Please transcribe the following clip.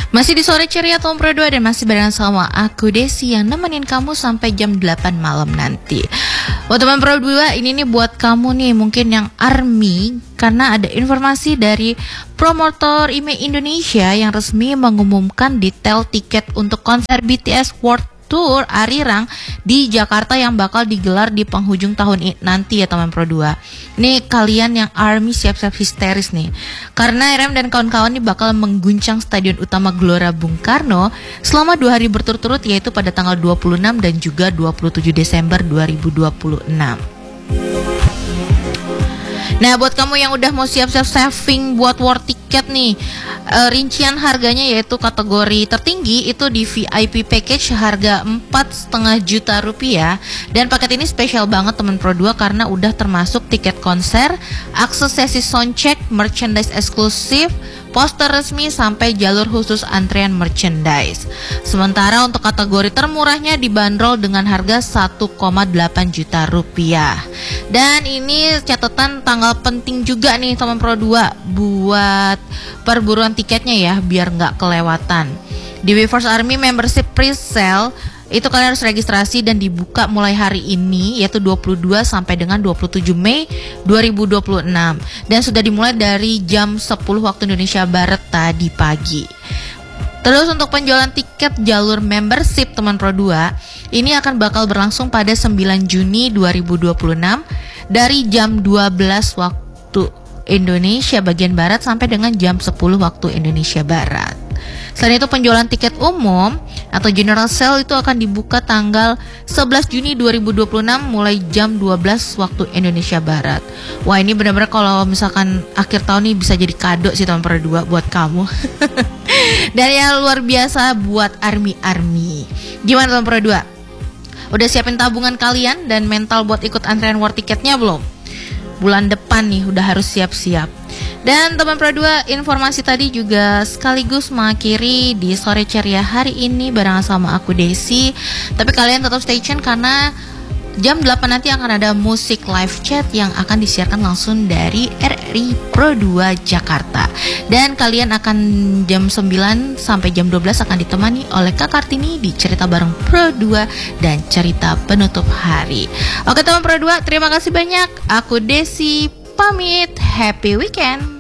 Masih di sore ceria Tom Pro 2 dan masih bareng sama aku Desi yang nemenin kamu sampai jam 8 malam nanti. Buat teman Pro 2, ini nih buat kamu nih mungkin yang ARMY, karena ada informasi dari promotor IMEI Indonesia yang resmi mengumumkan detail tiket untuk konser BTS World Tour Arirang di Jakarta yang bakal digelar di penghujung tahun nanti ya teman Pro 2. Nih kalian yang ARMY siap-siap histeris nih, karena RM dan kawan-kawan nih bakal mengguncang Stadion Utama Gelora Bung Karno selama 2 hari berturut-turut, yaitu pada tanggal 26 dan juga 27 Desember 2026. Nah, buat kamu yang udah mau siap-siap saving buat war tiket nih, rincian harganya yaitu kategori tertinggi itu di VIP package harga 4,5 juta rupiah. Dan paket ini spesial banget teman Pro 2 karena udah termasuk tiket konser, akses sesi soundcheck, merchandise eksklusif, poster resmi sampai jalur khusus antrean merchandise. Sementara untuk kategori termurahnya dibanderol dengan harga 1,8 juta rupiah. Dan ini catatan tanggal penting juga nih teman Pro 2 buat perburuan tiketnya ya, biar nggak kelewatan. Di WeForce ARMY membership pre-sale itu kalian harus registrasi dan dibuka mulai hari ini, yaitu 22 sampai dengan 27 Mei 2026. Dan sudah dimulai dari jam 10 waktu Indonesia Barat tadi pagi. Terus untuk penjualan tiket jalur membership teman Pro 2, ini akan bakal berlangsung pada 9 Juni 2026 dari jam 12 waktu Indonesia bagian Barat sampai dengan jam 10 waktu Indonesia Barat. Selain itu penjualan tiket umum atau general sale itu akan dibuka tanggal 11 Juni 2026 mulai jam 12 waktu Indonesia Barat. Wah, ini benar-benar kalau misalkan akhir tahun ini bisa jadi kado sih teman Pro 2 buat kamu. Dan yang luar biasa buat ARMY. Gimana teman Pro 2? Udah siapin tabungan kalian dan mental buat ikut antrean war tiketnya belum? Bulan depan nih udah harus siap-siap. Dan teman Pro 2, informasi tadi juga sekaligus mengakhiri di sore ceria hari ini bareng sama aku Desi. Tapi kalian tetap stay tune karena jam 8 nanti akan ada musik live chat yang akan disiarkan langsung dari RRI Pro 2 Jakarta. Dan kalian akan jam 9 sampai jam 12 akan ditemani oleh Kak Kartini di Cerita Bareng Pro 2 dan cerita penutup hari. Oke teman Pro 2, terima kasih banyak. Aku Desi pamit. Happy weekend.